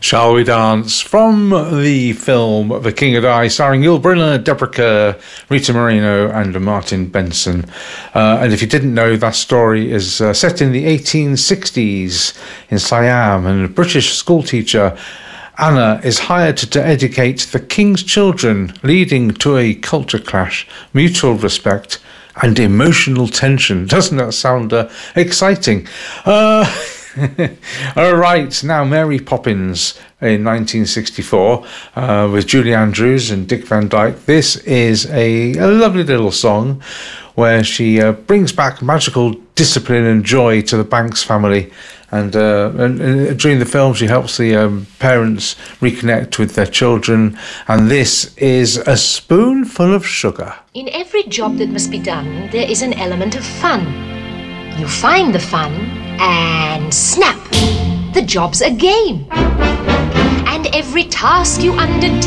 Shall We Dance? From the film The King had I, starring Yul Brynner, Deborah Kerr, Rita Moreno and Martin Benson. And if you didn't know, that story is set in the 1860s in Siam, and a British schoolteacher, Anna, is hired to educate the king's children, leading to a culture clash, mutual respect and emotional tension. Doesn't that sound exciting? All right, now Mary Poppins in 1964 with Julie Andrews and Dick Van Dyke. This is a lovely little song where she brings back magical discipline and joy to the Banks family. And during the film, she helps the parents reconnect with their children. And this is A Spoonful of Sugar. In every job that must be done, there is an element of fun. You find the fun and snap, the job's a game. And every task you undertake